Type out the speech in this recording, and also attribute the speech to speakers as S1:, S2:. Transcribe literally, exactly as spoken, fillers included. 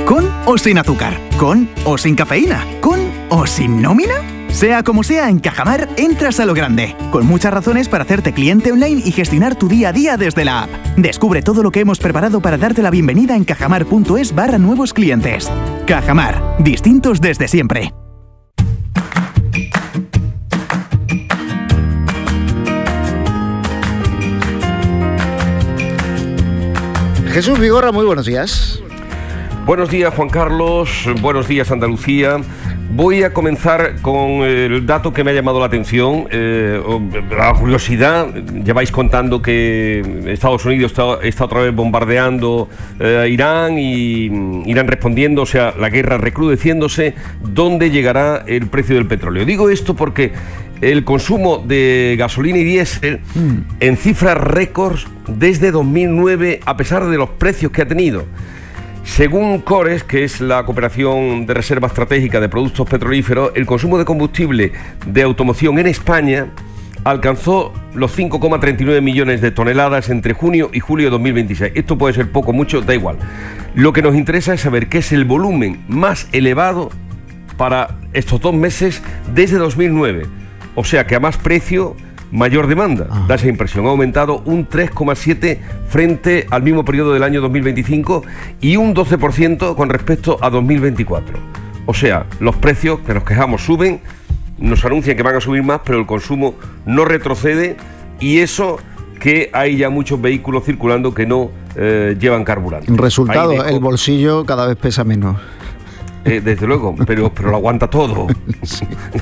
S1: ¿Con o sin azúcar? ¿Con o sin cafeína? ¿Con o sin nómina? Sea como sea, en Cajamar entras a lo grande, con muchas razones para hacerte cliente online y gestionar tu día a día desde la app. Descubre todo lo que hemos preparado para darte la bienvenida en cajamar.es barra nuevos clientes. Cajamar, distintos desde siempre.
S2: Jesús Vigorra, muy buenos días.
S3: Buenos días, Juan Carlos. Buenos días, Andalucía. Voy a comenzar con el dato que me ha llamado la atención, eh, la curiosidad. Lleváis contando que Estados Unidos está, está otra vez bombardeando eh, a Irán y Irán respondiendo, o sea, la guerra recrudeciéndose. ¿Dónde llegará el precio del petróleo? Digo esto porque el consumo de gasolina y diésel mm. en cifras récords desde dos mil nueve, a pesar de los precios que ha tenido. Según Cores, que es la Cooperación de Reserva Estratégica de Productos Petrolíferos, el consumo de combustible de automoción en España alcanzó los cinco coma treinta y nueve millones de toneladas entre junio y julio de dos mil veintiséis. Esto puede ser poco, mucho, da igual. Lo que nos interesa es saber qué es el volumen más elevado para estos dos meses desde dos mil nueve. O sea que a más precio, mayor demanda. Ah. Da esa impresión. Ha aumentado un tres coma siete por ciento frente al mismo periodo del año dos mil veinticinco y un doce por ciento con respecto a dos mil veinticuatro. O sea, los precios que nos quejamos suben, nos anuncian que van a subir más, pero el consumo no retrocede, y eso que hay ya muchos vehículos circulando que no eh, llevan carburante.
S2: Resultado, dejo, el bolsillo cada vez pesa menos.
S3: Eh, desde luego, pero, pero lo aguanta todo.
S2: Sí.